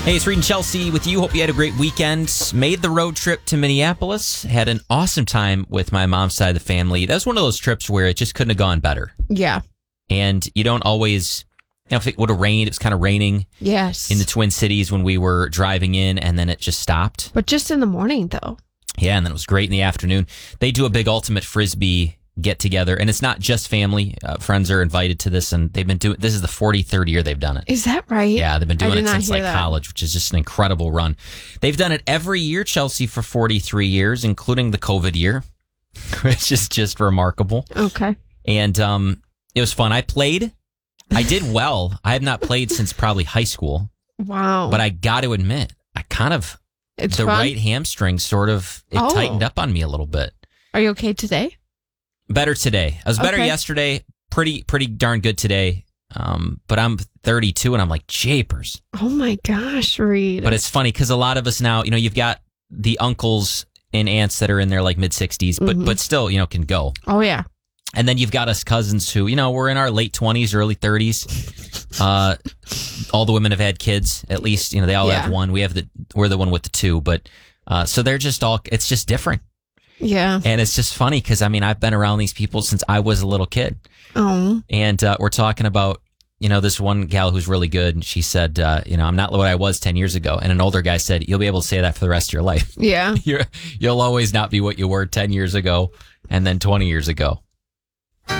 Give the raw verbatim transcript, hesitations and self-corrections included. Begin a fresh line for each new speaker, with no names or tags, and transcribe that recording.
Hey, it's Reed and Chelsea with you. Hope you had a great weekend. Made the road trip to Minneapolis. Had an awesome time with my mom's side of the family. That was one of those trips where it just couldn't have gone better.
Yeah.
And you don't always, you know, if it would have rained, it was kind of raining.
Yes.
In the Twin Cities when we were driving in, and then it just stopped.
But just in the morning, though.
Yeah, and then it was great in the afternoon. They do a big ultimate frisbee get together, and it's not just family. Uh, friends are invited to this, and they've been doing. This is the forty-third year they've done it.
Is that right?
Yeah, they've been doing it since like
that.
college, which is just an incredible run. They've done it every year, Chelsea, for forty-three years, including the COVID year, which is just remarkable.
Okay.
And um, it was fun. I played. I did well. I have not played since probably high school.
Wow.
But I got to admit, I kind of
it's
the
fun?
right hamstring sort of it
Oh.
tightened up on me a little bit.
Are you okay today?
Better today. I was better
Okay.
yesterday. Pretty, pretty darn good today. Um, but I'm thirty-two, and I'm like, japers.
Oh my gosh, Reed.
But it's funny because a lot of us now, you know, you've got the uncles and aunts that are in their like mid sixties, but
Mhm.
but still, you know, can go.
Oh yeah.
And then you've got us cousins who, you know, we're in our late twenties, early thirties. Uh, all the women have had kids. At least, you know, they all
Yeah.
have one. We have the we're the one with the two, but uh, so they're just all. It's just different.
Yeah.
And it's just funny because, I mean, I've been around these people since I was a little kid.
Oh.
And uh, we're talking about, you know, this one gal who's really good. And she said, uh, you know, I'm not what I was ten years ago. And an older guy said, you'll be able to say that for the rest of your life.
Yeah.
You're, you'll always not be what you were ten years ago and then twenty years ago.